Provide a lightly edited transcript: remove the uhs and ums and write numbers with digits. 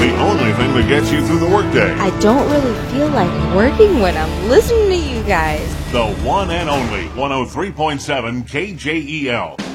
the only thing that gets you through the workday. I don't really feel like working when I'm listening to you guys. The one and only 103.7 KJEL.